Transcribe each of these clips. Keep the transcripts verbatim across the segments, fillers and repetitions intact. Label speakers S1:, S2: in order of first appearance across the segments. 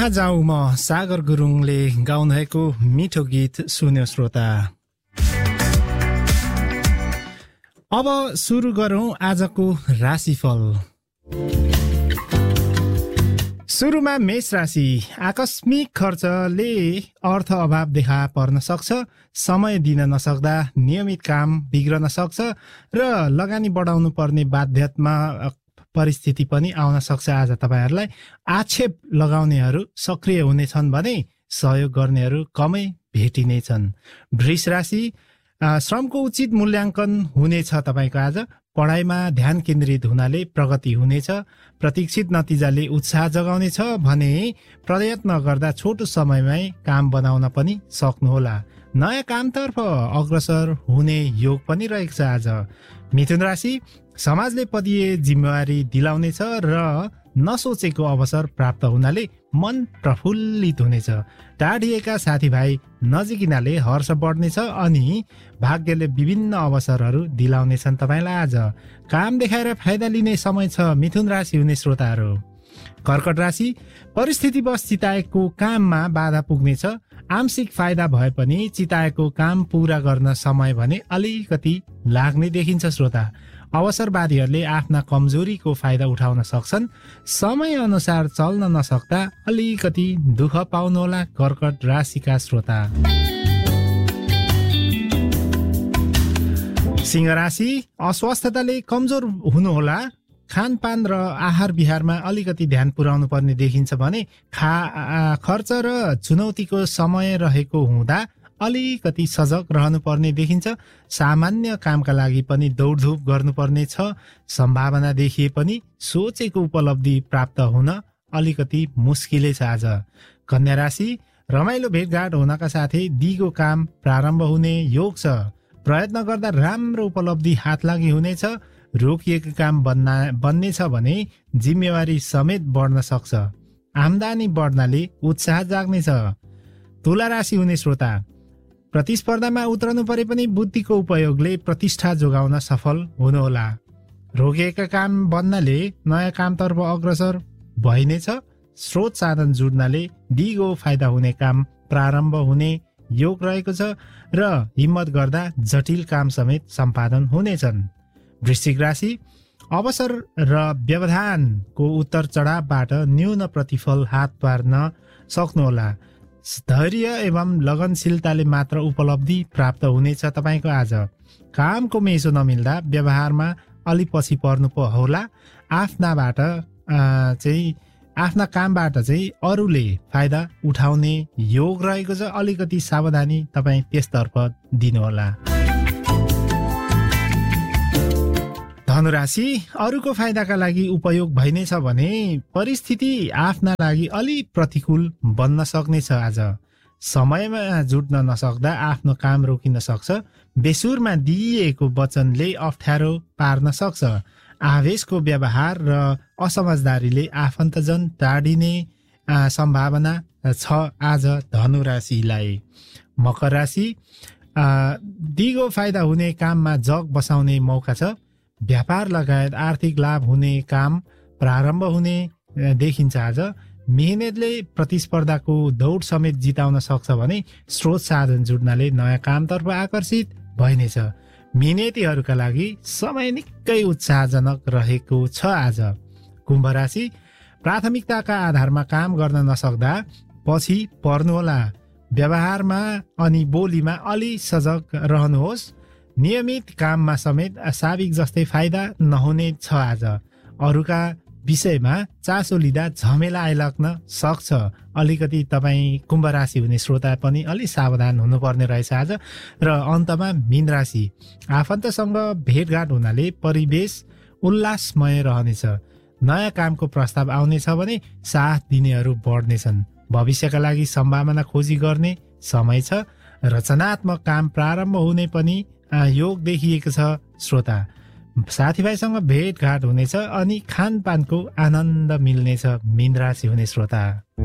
S1: कहाँ जाउँ म सागर गुरुङले गाउनुभएको मिठो गीत सुन्यो श्रोता। अब सुरु गरौँ आजको राशिफल। सुरुमा मेष राशि। आकस्मिक खर्चले अर्थ अभाव देखा पर्न सक्छ। समय दिन नसक्दा नियमित काम बिग्रन सक्छ र लगानी बढाउनु पर्ने बाध्यतामा परिस्थिति पनि आउन सक्छ। आज तपाईहरुलाई आक्षेप लगाउनेहरू सक्रिय हुनेछन् भने सहयोग गर्नेहरू कमै भेटिनेछन्। वृष राशि। श्रमको उचित मूल्याङ्कन हुनेछ तपाईको आज। पढाइमा ध्यान केन्द्रित हुनाले प्रगति हुनेछ। प्रतीक्षित नतिजाले उत्साह जगाउनेछ भने प्रयत्न गर्दा छोटो समयमै काम बनाउन पनि सक्नुहोला। नयाँ कामतर्फ अग्रसर हुने योग पनि रहेको छ आज। मिथुन राशि। समाजले पदीय जिम्मेवारी दिलाउनेछ र नसोचेको अवसर प्राप्त हुनाले मन प्रफुल्लित हुनेछ। टाढिएका साथीभाइ नजिकिनाले हर्ष बढ्नेछ अनि भाग्यले विभिन्न अवसरहरू दिलाउनेछन् तपाईलाई आज। काम देखाएर फाइदा लिने समय छ मिथुन राशि हुने श्रोताहरू। कर्कट राशि। परिस्थितिवश चिताएको काममा बाधा पुग्नेछ। आंशिक फाइदा भए पनि चिताएको काम पूरा गर्न समय भने अलिकति लाग्ने देखिन्छ श्रोता। अवसरवादीहरूले आफ्ना कमजोरीको फाइदा उठाउन सक्छन्। समय अनुसार चल्न नसक्दा अलिकति दुःख पाउनुहोला कर्कट राशिका श्रोता। सिंह राशि। अस्वस्थताले कमजोर हुनुहोला। खानपान र आहार विहारमा अलिकति ध्यान पुर्याउनु पर्ने देखिन्छ भने खा खर्च र चुनौतीको समय रहेको हुँदा अलिकति सजग रहनुपर्ने देखिन्छ। सामान्य कामका लागि पनि दौडधुप गर्नुपर्ने छ। सम्भावना देखिए पनि सोचेको उपलब्धि प्राप्त हुन अलिकति मुस्किलै छ आज। कन्या राशि। रमाइलो भेटघाट हुनका साथै दिगो काम प्रारम्भ हुने योग छ। प्रयत्न गर्दा राम्रो उपलब्धि हात लागि हुनेछ। रोकिएको काम बन्ना बन्नेछ भने जिम्मेवारी समेत बढ्न सक्छ। आम्दानी बढ्नाले उत्साह जाग्नेछ। तुला राशि हुने श्रोता। प्रतिस्पर्धामा उत्रनु परे पनि बुद्धिको उपयोगले प्रतिष्ठा जोगाउन सफल हुनुहोला। रोकिएका काम बन्नाले नयाँ कामतर्फ अग्रसर भइनेछ। स्रोत साधन जुड्नाले दिगो फाइदा हुने काम प्रारम्भ हुने योग रहेको छ र हिम्मत गर्दा जटिल काम समेत सम्पादन हुनेछन्। वृश्चिक राशि। अवसर र व्यवधानको उत्तर चढावबाट न्यून प्रतिफल हात पार्न सक्नुहोला। धैर्य एवं लगनशीलताले मात्र उपलब्धि प्राप्त हुनेछ तपाईको आज। कामको मेसो नमिल्दा व्यवहारमा अलि पछि पर्नु होला। आफ्नाबाट चाहिँ आफ्ना कामबाट चाहिँ अरूले फाइदा उठाउने योग रहेको छ। अलिकति सावधानी तपाईँ त्यसतर्फ दिनुहोला। धनुराशि। अरूको फाइदाका लागि उपयोग भइनेछ भने परिस्थिति आफ्ना लागि अलि प्रतिकूल बन्न सक्नेछ आज। समयमा जुट्न नसक्दा आफ्नो काम रोकिन सक्छ। बेसुरमा दिइएको वचनले अप्ठ्यारो पार्न सक्छ। आवेशको व्यवहार र असमझदारीले आफन्तजन टाढिने सम्भावना छ आज धनुराशिलाई। मकर राशि। दिगो फाइदा हुने काममा जग बसाउने मौका छ। व्यापार लगायत आर्थिक लाभ हुने काम प्रारम्भ हुने देखिन्छ आज। मेहनतले प्रतिस्पर्धाको दौड समेत जिताउन सक्छ भने स्रोत साधन जुड्नाले नयाँ कामतर्फ आकर्षित भइनेछ। मेहनतीहरूका लागि समय निकै उत्साहजनक रहेको छ आज। कुम्भ राशि। प्राथमिकताका आधारमा काम गर्न नसक्दा पछि पर्नुहोला। व्यवहारमा अनि बोलीमा अलि सजग रहनुहोस्। नियमित काममा समेत साविक जस्तै फाइदा नहुने छ आज। अरूका विषयमा चासो लिँदा झमेला आइलाग्न सक्छ। अलिकति तपाईँ कुम्भ राशि हुने श्रोता पनि अलि सावधान हुनुपर्ने रहेछ आज। र अन्तमा मीन राशि। आफन्तसँग भेटघाट हुनाले परिवेश उल्लासमय रहनेछ। नयाँ कामको प्रस्ताव आउनेछ भने साथ दिनेहरू बढ्नेछन्। भविष्यका लागि सम्भावना खोजी गर्ने समय छ। रचनात्मक काम प्रारम्भ हुने पनि योग देखिएको छ श्रोता। साथीभाइसँग भेटघाट हुनेछ अनि खानपानको आनन्द मिल्नेछ मीन राशि हुने श्रोता।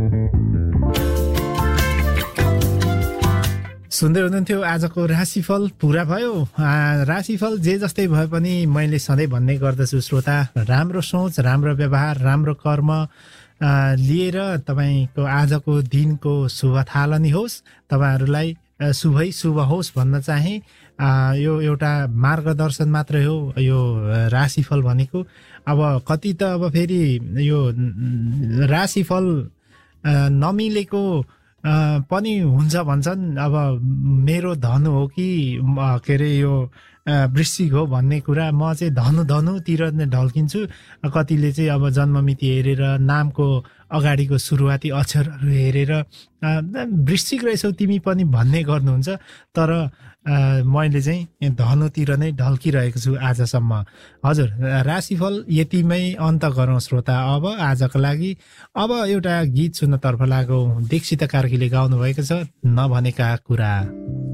S1: सुन्दै हुनुहुन्थ्यो आजको राशिफल पूरा भयो। राशिफल जे जस्तै भए पनि मैले सधैँ भन्ने गर्दछु श्रोता, राम्रो सोच, राम्रो व्यवहार, राम्रो कर्म लिएर तपाईँको आजको दिनको शुभ थालनी होस्, तपाईँहरूलाई शुभै शुभ होस् भन्न चाहे। यो एउटा मार्गदर्शन मात्रै हो यो राशिफल भनेको। अब कति त अब फेरि यो राशिफल नमिलेको पनि हुन्छ भन्छन्। अब मेरो धनु हो कि के अरे यो वृश्चिक हो भन्ने कुरा, म चाहिँ धनु धनुतिर नै ढल्किन्छु। कतिले चाहिँ अब जन्ममिति हेरेर नामको अगाडिको सुरुवाती अक्षरहरू हेरेर वृश्चिक रहेछौ तिमी पनि भन्ने गर्नुहुन्छ। तर मैले चाहिँ धनुतिर नै ढल्किरहेको छु आजसम्म। हजुर, राशिफल यतिमै अन्त गरौँ श्रोता अब आजको लागि। अब एउटा गीत सुन्नतर्फ लागौँ। दीक्षित कार्कीले गाउनु भएको छ नभनेका कुरा।